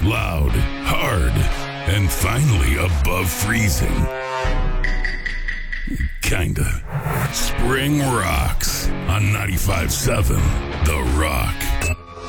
loud, hard, and finally above freezing. Kinda. Spring rocks on 95.7 The Rock.